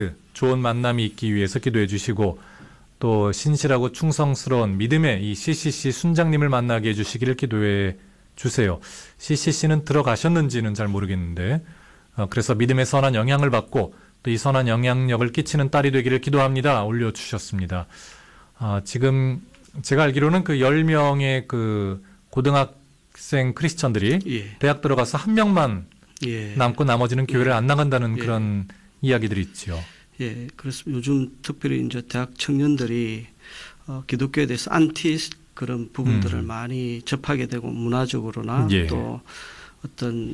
좋은 만남이 있기 위해서 기도해 주시고 또 신실하고 충성스러운 믿음의 이 CCC 순장님을 만나게 해주시기를 기도해 주세요. CCC는 들어가셨는지는 잘 모르겠는데 그래서 믿음의 선한 영향을 받고 또 이 선한 영향력을 끼치는 딸이 되기를 기도합니다. 올려주셨습니다. 지금 제가 알기로는 그 10명의 그 고등학생 크리스천들이 대학 들어가서 한 명만 남고 나머지는 교회를 안 나간다는 그런 이야기들이 있죠. 예, 그래서 요즘 특별히 이제 대학 청년들이 기독교에 대해서 안티 그런 부분들을 많이 접하게 되고 문화적으로나 또 어떤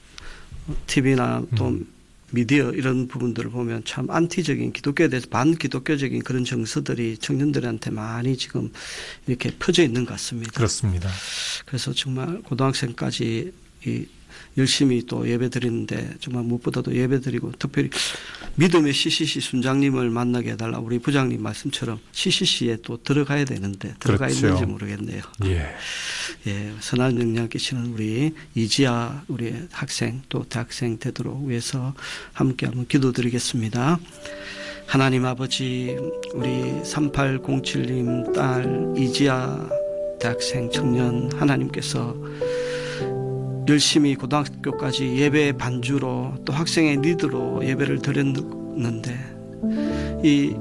TV나 또 미디어 이런 부분들을 보면 참 안티적인 기독교에 대해서 반기독교적인 그런 정서들이 청년들한테 많이 지금 이렇게 퍼져 있는 것 같습니다. 그렇습니다. 그래서 정말 고등학생까지 열심히 또 예배 드리는데 정말 무엇보다도 예배 드리고 특별히 믿음의 CCC 순장님을 만나게 해달라 우리 부장님 말씀처럼 CCC에 또 들어가야 되는데 들어가 있는지 모르겠네요. 예, 선한 영향 끼치는 우리 이지아 우리 학생 또 대학생 되도록 위해서 함께 한번 기도드리겠습니다. 하나님 아버지 우리 3807님 딸 이지아 대학생 청년 하나님께서 열심히 고등학교까지 예배 반주로 또 학생의 리드로 예배를 드렸는데 이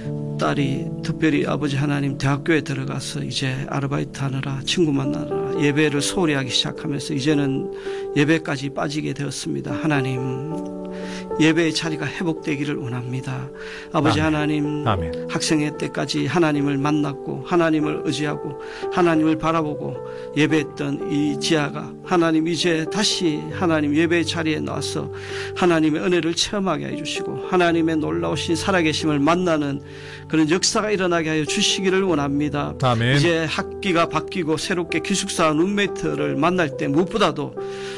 딸이 특별히 아버지 하나님 대학교에 들어가서 이제 아르바이트 하느라 친구 만나느라 예배를 소홀히 하기 시작하면서 이제는 예배까지 빠지게 되었습니다. 하나님 예배의 자리가 회복되기를 원합니다. 아버지 하나님 학생회 때까지 하나님을 만났고 하나님을 의지하고 하나님을 바라보고 예배했던 이 지아가 하나님 이제 다시 하나님 예배의 자리에 나와서 하나님의 은혜를 체험하게 해주시고 하나님의 놀라우신 살아계심을 만나는 그런 역사가 일어나게 하여 주시기를 원합니다. 이제 학기가 바뀌고 새롭게 기숙사 룸메이트를 만날 때 무엇보다도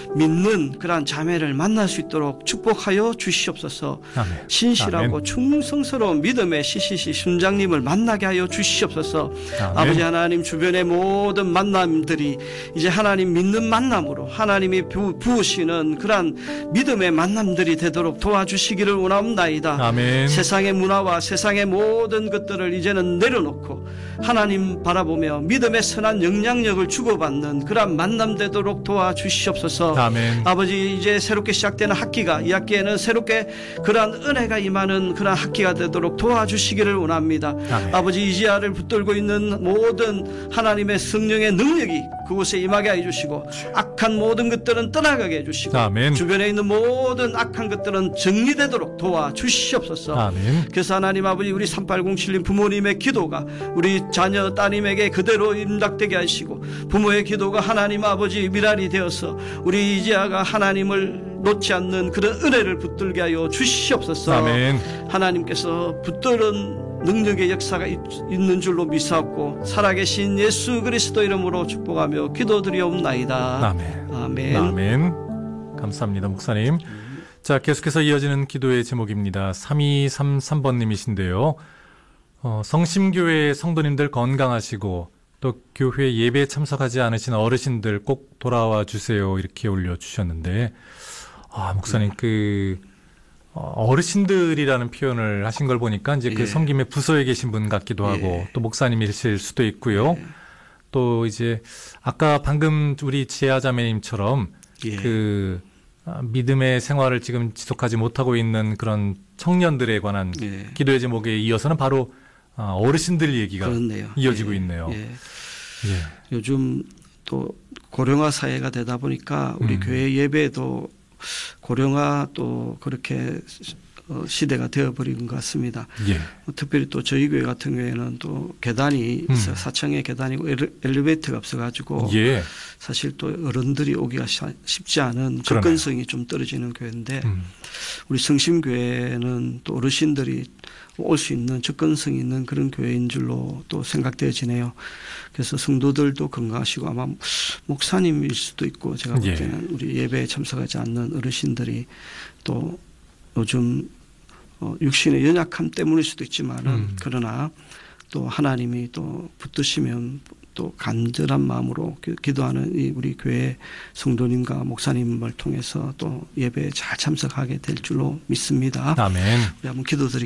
믿는 그러한 자매를 만날 수 있도록 축복하여 주시옵소서. 신실하고 충성스러운 믿음의 CCC 순장님을 만나게 하여 주시옵소서. 아버지 하나님 주변의 모든 만남들이 이제 하나님 믿는 만남으로 하나님이 부으시는 그러한 믿음의 만남들이 되도록 도와주시기를 원합니다. 세상의 문화와 세상의 모든 것들을 이제는 내려놓고 하나님 바라보며 믿음의 선한 영향력을 주고받는 그러한 만남 되도록 도와주시옵소서. 아버지 이제 새롭게 시작되는 학기가 이 학기에는 새롭게 그러한 은혜가 임하는 그러한 학기가 되도록 도와주시기를 원합니다. 아버지 이지아를 붙들고 있는 모든 하나님의 성령의 능력이 그곳에 임하게 해주시고 악한 모든 것들은 떠나가게 해주시고 주변에 있는 모든 악한 것들은 정리되도록 도와주시옵소서. 그래서 하나님 아버지 우리 3807님 부모님의 기도가 우리 자녀 따님에게 그대로 임답되게 하시고 부모의 기도가 하나님 아버지 미랄이 되어서 우리 이지아가 하나님을 놓지 않는 그런 은혜를 붙들게 하여 주시옵소서. 하나님께서 붙드는 능력의 역사가 있는 줄로 믿사옵고 살아계신 예수 그리스도 이름으로 축복하며 기도드리옵나이다. 아멘. 감사합니다 목사님. 자 계속해서 이어지는 기도의 제목입니다. 3233번님이신데요. 성심교회 성도님들 건강하시고 또 교회 예배에 참석하지 않으신 어르신들 꼭 돌아와 주세요 이렇게 올려주셨는데 목사님 어르신들이라는 표현을 하신 걸 보니까 이제 그 섬김의 부서에 계신 분 같기도 하고 또 목사님이실 수도 있고요. 또 이제 아까 방금 우리 지아자매님처럼 그 믿음의 생활을 지금 지속하지 못하고 있는 그런 청년들에 관한 기도의 제목에 이어서는 바로 어르신들 얘기가 그렇네요. 이어지고 있네요. 요즘 또 고령화 사회가 되다 보니까 우리 교회 예배도 고령화 또 그렇게 시대가 되어버린 것 같습니다. 특별히 또 저희 교회 같은 경우에는 또 계단이 있어 4층에 계단이고 엘리베이터가 없어가지고 사실 또 어른들이 오기가 쉽지 않은 접근성이 좀 떨어지는 교회인데 우리 성심교회는 또 어르신들이 올 수 있는 접근성이 있는 그런 교회인 줄로 또 생각되어지네요. 그래서 성도들도 건강하시고 아마 목사님일 수도 있고 제가 볼 때는 우리 예배에 참석하지 않는 어르신들이 또 요즘 육신의 연약함 때문일 수도 있지만은 그러나 또 하나님이 또 붙드시면 또 간절한 마음으로 기도하는 이 우리 교회 성도님과 목사님을 통해서 또 예배에 잘 참석하게 될 줄로 믿습니다. 아멘. 우리 한번 기도드리겠습니다.